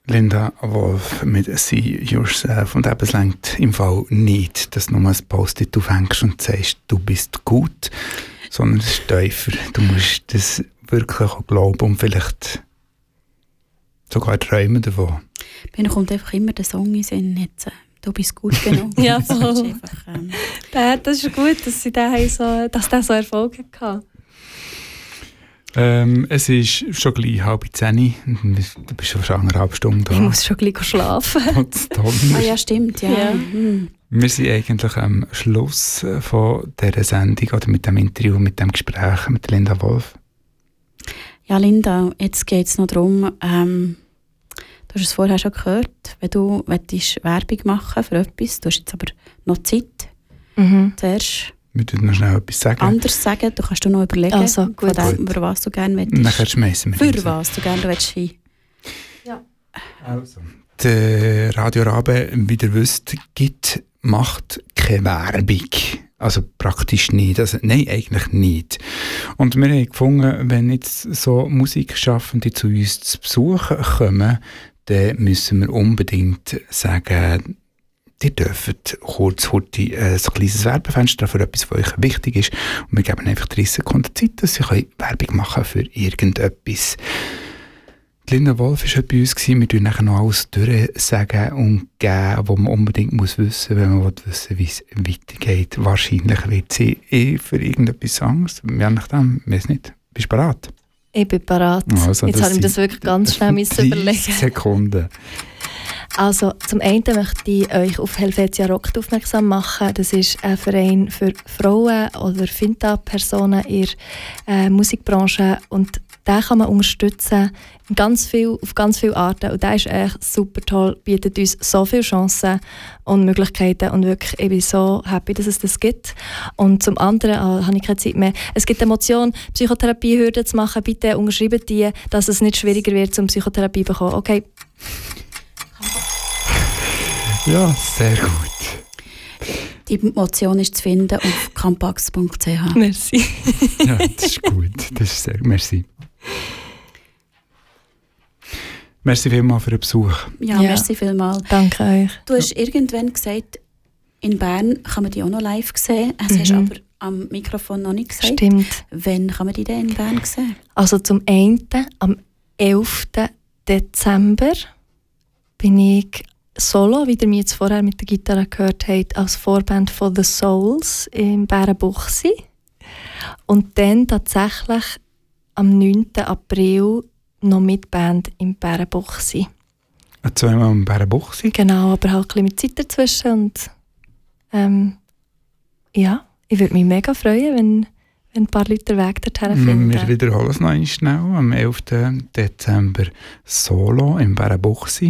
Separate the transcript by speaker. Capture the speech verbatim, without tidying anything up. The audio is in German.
Speaker 1: Linda Wolf mit «See Yourself». Und eben, es reicht im Fall nicht, dass du nur ein Post-it aufhängst und sagst, du bist gut, sondern es ist tiefer. Du musst das wirklich auch glauben und vielleicht sogar träumen davon.
Speaker 2: Bei mir kommt einfach immer der Song in den Sinn jetzt. Du bist gut genug.
Speaker 3: Ja,
Speaker 2: das,
Speaker 3: voll.
Speaker 2: ist einfach, ähm,
Speaker 3: Das ist gut, dass sie den so, dass der so Erfolg hatte.
Speaker 1: Ähm, es ist schon gleich halb zehn. Du bist schon anderthalb Stunden da.
Speaker 3: Ich muss schon gleich schlafen.
Speaker 2: ah ja, stimmt. Ja.
Speaker 3: Ja.
Speaker 2: Mhm.
Speaker 1: Wir sind eigentlich am Schluss von dieser Sendung oder mit dem Interview, mit dem Gespräch mit Linda Wolf.
Speaker 2: Ja, Linda, jetzt geht es noch darum, ähm, du hast es vorher schon gehört, wenn du willst Werbung machen für etwas, du hast jetzt aber noch Zeit.
Speaker 3: Mhm.
Speaker 2: Zuerst
Speaker 1: Wir müssen noch schnell etwas sagen.
Speaker 2: anders sagen, du kannst du noch überlegen,
Speaker 3: Also,
Speaker 2: von
Speaker 3: gut.
Speaker 2: dem,
Speaker 1: Gut.
Speaker 2: über was du gerne willst.
Speaker 1: Nachher schmeißen wir
Speaker 2: Für
Speaker 1: raus.
Speaker 2: was du gerne willst. sein.
Speaker 1: Also. Der Radio Rabe, wie ihr wisst, gibt, macht keine Werbung. Also praktisch nicht. Also, nein, eigentlich nicht. Und wir haben gefunden, wenn jetzt so Musikschaffende zu uns zu Besuch kommen, dann müssen wir unbedingt sagen, ihr dürft kurz heute äh, so ein kleines Werbefenster für etwas, was euch wichtig ist. Und wir geben einfach dreißig Sekunden Zeit, dass sie Werbung machen für irgendetwas. Die Linda Wolf war heute bei uns. Wir sagen nachher noch alles durchsagen und geben, was man unbedingt muss wissen muss, wenn man wissen will, wie es weitergeht. Wahrscheinlich wird sie eh für irgendetwas anderes. Je nachdem, ich weiß nicht. Bist du bereit?
Speaker 3: Ich bin bereit.
Speaker 1: Also,
Speaker 3: Jetzt habe ich mir das wirklich ganz schnell müssen überlegen.
Speaker 1: Sekunden.
Speaker 3: Also zum einen möchte ich euch auf Helvetia Rockt aufmerksam machen. Das ist ein Verein für Frauen oder Finta-Personen in der äh, Musikbranche und den kann man unterstützen in ganz viel, auf ganz viele Arten und der ist echt super toll, bietet uns so viele Chancen und Möglichkeiten und wirklich, ich bin so happy, dass es das gibt. Und zum anderen äh, habe ich keine Zeit mehr. Es gibt eine Motion, Psychotherapiehürden zu machen, bitte unterschreibt die, dass es nicht schwieriger wird, zum Psychotherapie zu bekommen. Okay.
Speaker 1: Ja, sehr gut.
Speaker 2: Die Motion ist zu finden auf campax punkt c h.
Speaker 3: Merci.
Speaker 1: Ja, das ist gut. Das ist sehr, merci. Merci vielmals für den Besuch.
Speaker 2: Ja,
Speaker 3: Ja.
Speaker 2: merci vielmals.
Speaker 3: Danke euch.
Speaker 2: Du hast irgendwann gesagt, in Bern kann man die auch noch live sehen. Das
Speaker 3: Mhm.
Speaker 2: hast du aber am Mikrofon noch nicht gesagt.
Speaker 3: Stimmt.
Speaker 2: Wann kann man die denn in Bern sehen?
Speaker 3: Also zum einen, am elften Dezember bin ich solo, wie ihr mich jetzt vorher mit der Gitarre gehört habt, als Vorband von The Souls im Bärenbuchsee. Und dann tatsächlich am neunten April noch mit Band im Bärenbuchsee.
Speaker 1: Zweimal im Bärenbuchsee.
Speaker 3: Genau, aber halt ein bisschen mit Zeit dazwischen. Und ähm, ja, ich würde mich mega freuen, wenn, wenn ein paar Leute den Weg dorthin finden.
Speaker 1: Wir wiederholen es noch einmal schnell. Am elften Dezember Solo im Bärenbuchsee.